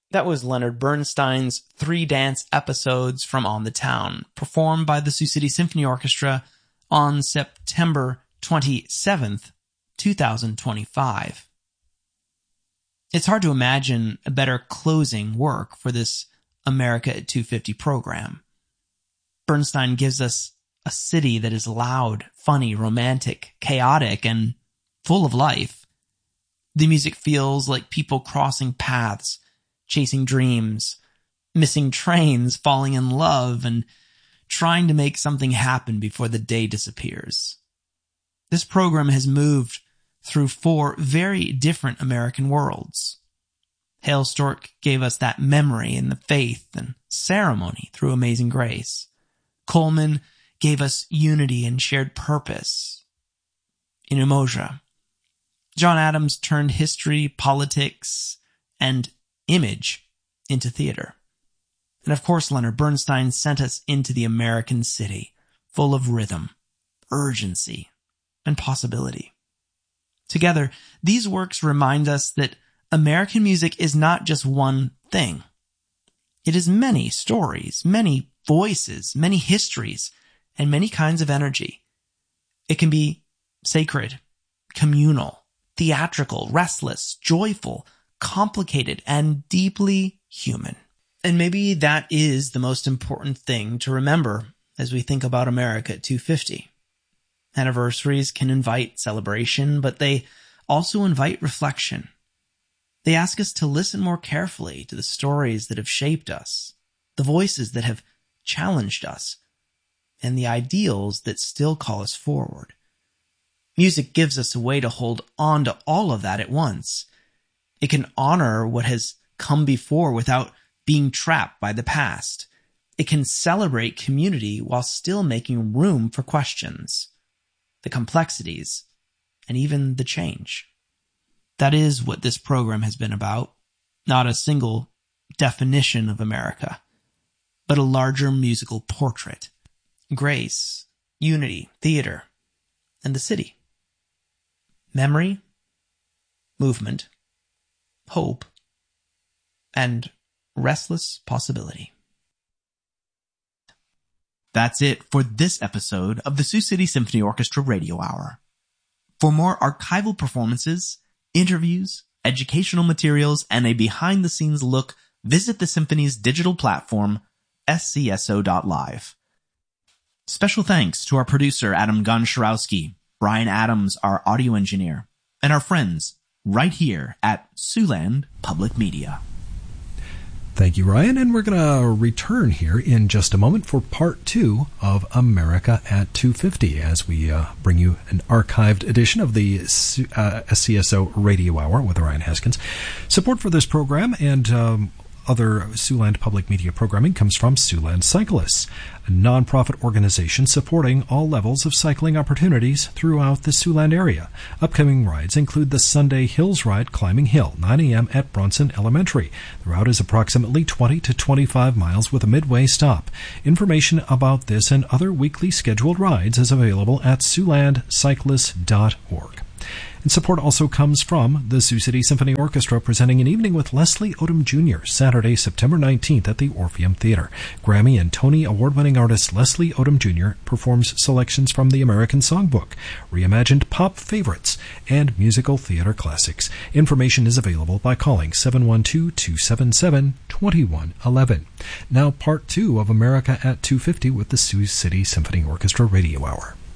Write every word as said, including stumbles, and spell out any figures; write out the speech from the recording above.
That was Leonard Bernstein's three dance episodes from On the Town, performed by the Sioux City Symphony Orchestra on September twenty-seventh, twenty twenty-five. It's hard to imagine a better closing work for this America at two fifty program. Bernstein gives us a city that is loud, funny, romantic, chaotic, and full of life. The music feels like people crossing paths, chasing dreams, missing trains, falling in love, and trying to make something happen before the day disappears. This program has moved through four very different American worlds. Hale Stork gave us that memory and the faith and ceremony through Amazing Grace. Coleman gave us unity and shared purpose in Umoja. John Adams turned history, politics, and image into theater. And of course, Leonard Bernstein sent us into the American city, full of rhythm, urgency, and possibility. Together, these works remind us that American music is not just one thing. It is many stories, many voices, many histories, and many kinds of energy. It can be sacred, communal, theatrical, restless, joyful, complicated, and deeply human. And maybe that is the most important thing to remember as we think about America at two fifty. Anniversaries can invite celebration, but they also invite reflection. They ask us to listen more carefully to the stories that have shaped us, the voices that have challenged us, and the ideals that still call us forward. Music gives us a way to hold on to all of that at once. It can honor what has come before without being trapped by the past. It can celebrate community while still making room for questions, the complexities, and even the change. That is what this program has been about. Not a single definition of America, but a larger musical portrait. Grace, unity, theater, and the city. Memory, movement, hope, and restless possibility. That's it for this episode of the Sioux City Symphony Orchestra Radio Hour. For more archival performances, interviews, educational materials, and a behind-the-scenes look, visit the Symphony's digital platform, S C S O dot live. Special thanks to our producer, Adam Gonczarowski, Brian Adams, our audio engineer, and our friends right here at Siouxland Public Media. Thank you, Ryan, and we're going to return here in just a moment for part two of America at two fifty as we uh, bring you an archived edition of the uh, S C S O Radio Hour with Ryan Haskins. Support for this program and um, other Siouxland Public Media programming comes from Siouxland Cyclists, a nonprofit organization supporting all levels of cycling opportunities throughout the Siouxland area. Upcoming rides include the Sunday Hills Ride Climbing Hill, nine a.m. at Bronson Elementary. The route is approximately twenty to twenty-five miles with a midway stop. Information about this and other weekly scheduled rides is available at siouxland cyclists dot org. And support also comes from the Sioux City Symphony Orchestra presenting an evening with Leslie Odom Junior Saturday, September nineteenth at the Orpheum Theater. Grammy and Tony Award-winning artist Leslie Odom Junior performs selections from the American Songbook, reimagined pop favorites, and musical theater classics. Information is available by calling seven one two, two seven seven, two one one one. Now part two of America at two fifty with the Sioux City Symphony Orchestra Radio Hour.